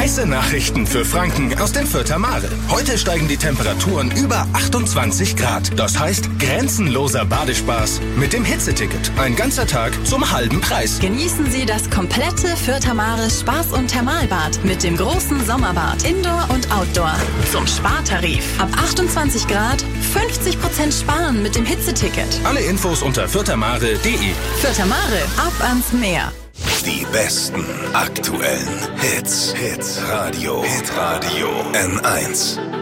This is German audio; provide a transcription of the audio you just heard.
Heiße Nachrichten für Franken aus dem Fürther Mare. Heute steigen die Temperaturen über 28 Grad. Das heißt grenzenloser Badespaß mit dem Hitzeticket. Ein ganzer Tag zum halben Preis. Genießen Sie das komplette Fürther Mare Spaß- und Thermalbad mit dem großen Sommerbad, Indoor und Outdoor. Zum Spartarif. Ab 28 Grad 50% sparen mit dem Hitzeticket. Alle Infos unter fürthermare.de. Fürther Mare, ab ans Meer. Die besten aktuellen Hits. Hitradio N1.